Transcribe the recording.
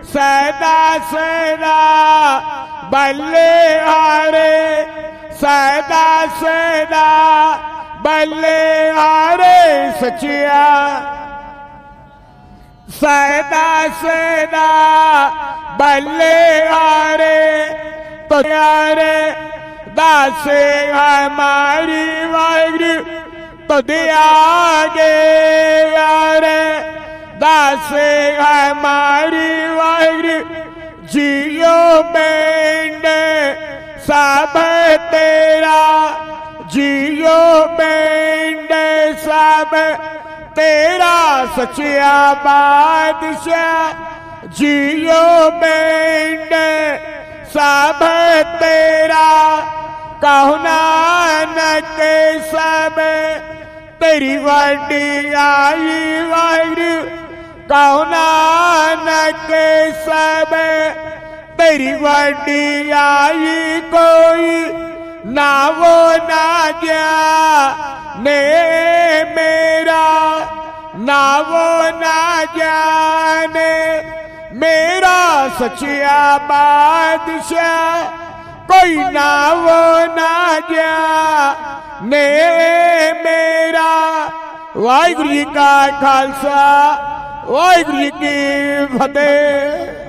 सदा सदा बल्लेहारे सदा सदा बल्लेहारे सचिया सदा सदा बल्लेहारे तो यारे दासे हमारी वागरू तो दियागे यारे दासे हमारी वागरू जियो बेंड सब तेरा जियो बेंड सब तेरा सचिया बादशाह जियो बेंड सब तेरा कहो नानक सब तेरी वड्डी आई वाहिगुरू कहो नानक सब तेरी वड्डी आई कोई ना वो ना जाने मेरा ना वो ना जाने मेरा सचिया बादशाह कोई ना वो ना जाने मेरा। वाहिगुरू जी का खालसा वाहिगुरू जी की फतेह।